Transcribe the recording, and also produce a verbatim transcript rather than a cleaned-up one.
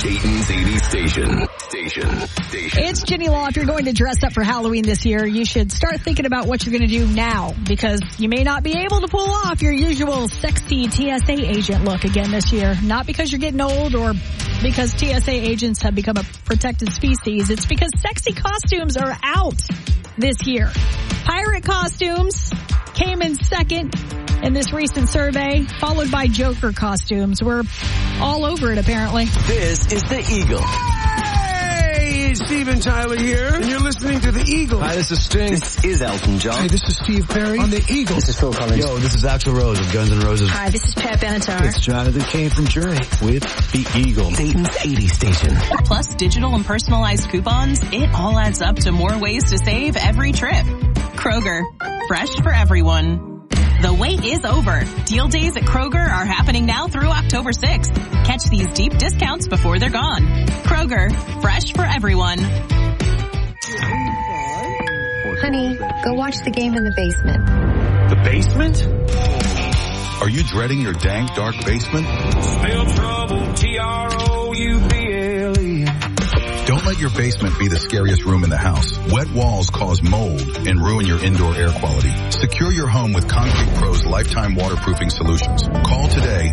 Dayton's eighties station. Station. Station. It's Ginny Law. If you're going to dress up for Halloween this year, you should start thinking about what you're going to do now, because you may not be able to pull off your usual sexy T S A agent look again this year. Not because you're getting old or because T S A agents have become a protected species. It's because sexy costumes are out this year. Pirate costumes came in second in this recent survey, followed by Joker costumes. We're all over it, apparently. This is the Eagle. Hey, it's Steven Tyler here, and you're listening to the Eagle. Hi, this is Sting. This is Elton John. Hey, this is Steve Perry on the Eagle. This is Phil Collins. Yo, this is Axl Rose of Guns N' Roses. Hi, this is Pat Benatar. It's Jonathan Cain from Journey with the Eagle. Dayton's eighties station. Plus digital and personalized coupons, it all adds up to more ways to save every trip. Kroger, fresh for everyone. The wait is over. Deal days at Kroger are happening now through October sixth. Catch these deep discounts before they're gone. Kroger, fresh for everyone. Honey, go watch the game in the basement. The basement? Are you dreading your dank, dark basement? Spell trouble, T R O U B L E. Don't let your basement be the scariest room in the house. Wet walls cause mold and ruin your indoor air quality. Secure your home with Concrete Pro's lifetime waterproofing solutions. Call today